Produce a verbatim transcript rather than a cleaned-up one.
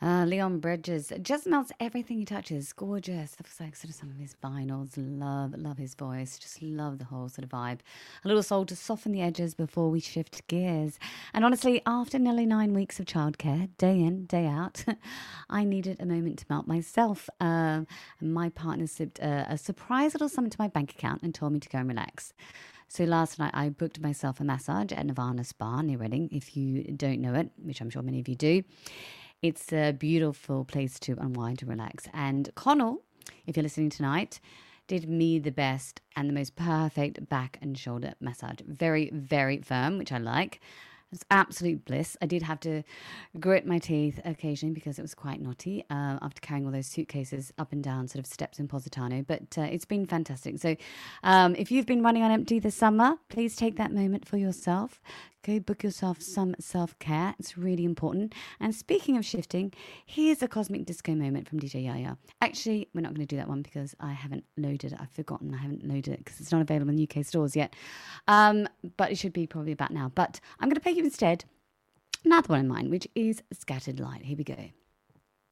Uh, Leon Bridges just melts everything he touches. Gorgeous. Looks like sort of some of his vinyls. Love, love his voice. Just love the whole sort of vibe. A little soul to soften the edges before we shift gears. And honestly, after nearly nine weeks of childcare, day in, day out, I needed a moment to melt myself. Um, and my partner slipped a, a surprise little sum into my bank account and told me to go and relax. So last night I booked myself a massage at Nirvana Spa near Reading. If you don't know it, which I'm sure many of you do, it's a beautiful place to unwind and relax. And Connell, if you're listening tonight, did me the best and the most perfect back and shoulder massage. Very, very firm, which I like. It's absolute bliss. I did have to grit my teeth occasionally because it was quite naughty uh, after carrying all those suitcases up and down sort of steps in Positano. But uh, it's been fantastic. So um, if you've been running on empty this summer, please take that moment for yourself. Go book yourself some self-care. It's really important. And speaking of shifting, here's a cosmic disco moment from D J Yaya. Actually, we're not going to do that one because I haven't loaded it. I've forgotten I haven't loaded it because it's not available in U K stores yet. Um, but it should be probably about now. But I'm going to play you instead another one in mine, which is Scattered Light. Here we go.